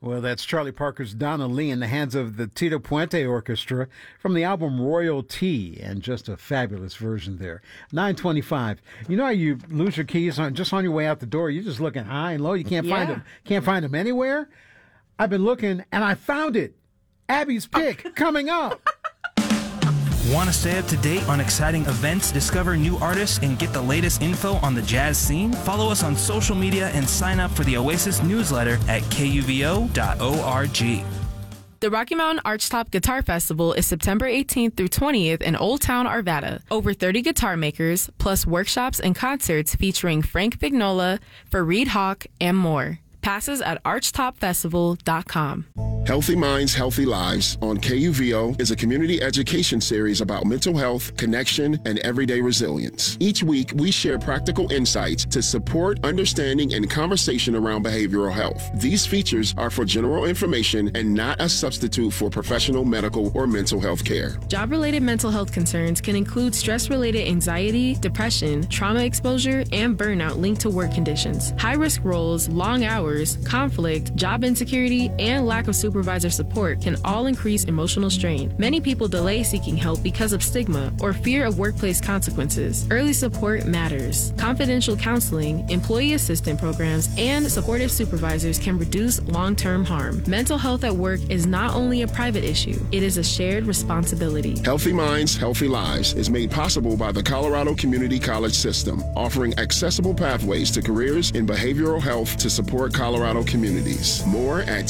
Well, that's Charlie Parker's Donna Lee in the hands of the Tito Puente Orchestra from the album Royalty, and just a fabulous version there. 9:25. You know how you lose your keys on your way out the door? You're just looking high and low. You can't find them. Can't find them anywhere. I've been looking and I found it. Abby's Pick coming up. Want to stay up to date on exciting events, discover new artists, and get the latest info on the jazz scene? Follow us on social media and sign up for the Oasis newsletter at kuvo.org. The Rocky Mountain Archtop Guitar Festival is September 18th through 20th in Old Town, Arvada. Over 30 guitar makers, plus workshops and concerts featuring Frank Vignola, Fareed Hawk, and more. Passes at archtopfestival.com. Healthy Minds, Healthy Lives on KUVO is a community education series about mental health, connection, and everyday resilience. Each week, we share practical insights to support understanding and conversation around behavioral health. These features are for general information and not a substitute for professional medical or mental health care. Job-related mental health concerns can include stress-related anxiety, depression, trauma exposure, and burnout linked to work conditions. High-risk roles, long hours, conflict, job insecurity, and lack of supervisor support can all increase emotional strain. Many people delay seeking help because of stigma or fear of workplace consequences. Early support matters. Confidential counseling, employee assistance programs, and supportive supervisors can reduce long-term harm. Mental health at work is not only a private issue, it is a shared responsibility. Healthy Minds, Healthy Lives is made possible by the Colorado Community College System, offering accessible pathways to careers in behavioral health to support Colorado communities. More at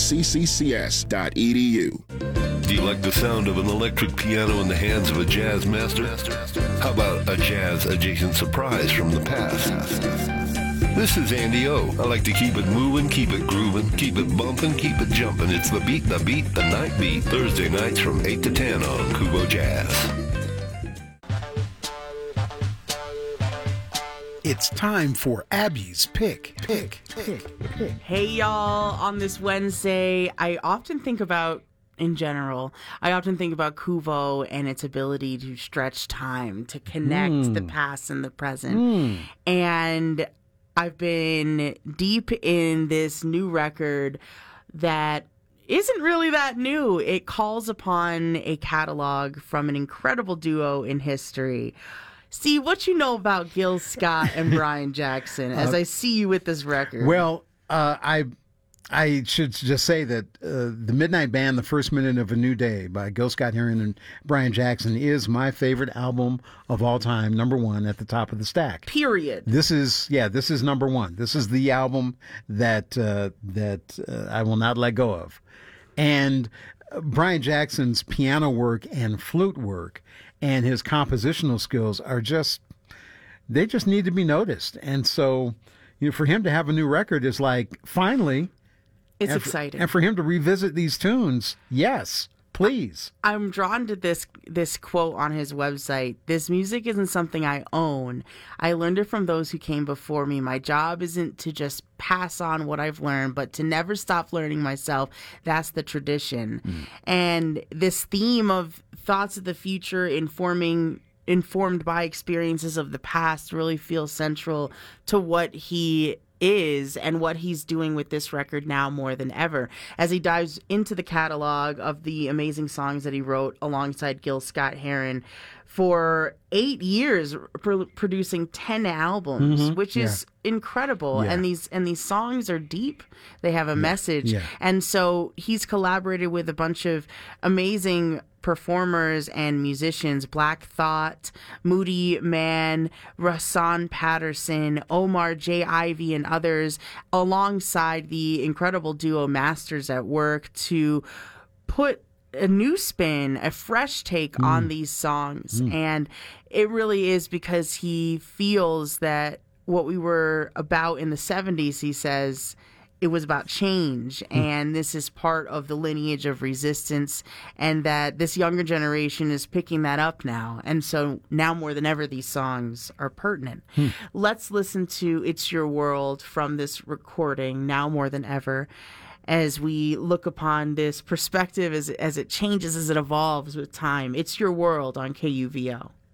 cccs.edu. Do you like the sound of an electric piano in the hands of a jazz master? How about a jazz-adjacent surprise from the past? This is Andy O. I like to keep it moving, keep it grooving, keep it bumping, keep it jumping. It's the beat, the night beat, Thursday nights from 8 to 10 on Kubo Jazz. It's time for Abby's Pick. Hey, y'all. On this Wednesday, I often think about Kuvo and its ability to stretch time, to connect the past and the present. And I've been deep in this new record that isn't really that new. It calls upon a catalog from an incredible duo in history. See, what you know about Gil Scott and Brian Jackson as I see you with this record? Well, I should just say that The Midnight Band, The First Minute of a New Day by Gil Scott-Heron and Brian Jackson is my favorite album of all time, number one at the top of the stack. Period. This is number one. This is the album that I will not let go of. And Brian Jackson's piano work and flute work and his compositional skills they just need to be noticed. And so, for him to have a new record is like, finally. It's exciting. And for him to revisit these tunes, yes, please. I'm drawn to this quote on his website. This music isn't something I own. I learned it from those who came before me. My job isn't to just pass on what I've learned, but to never stop learning myself. That's the tradition. And this theme of thoughts of the future informed by experiences of the past really feels central to what he is and what he's doing with this record now more than ever, as he dives into the catalog of the amazing songs that he wrote alongside Gil Scott-Heron for 8 years, producing 10 albums, which is incredible. And these songs are deep. They have a message. And so he's collaborated with a bunch of amazing performers and musicians: Black Thought, Moody Man, Rahsaan Patterson, Omar J. Ivy, and others, alongside the incredible duo Masters at Work, to put a new spin, a fresh take on these songs. And it really is because he feels that what we were about in the 70s, he says, it was about change, and this is part of the lineage of resistance, and that this younger generation is picking that up now. And so now more than ever, these songs are pertinent. Let's listen to It's Your World from this recording, now more than ever, as we look upon this perspective as it changes, as it evolves with time. It's Your World on KUVO.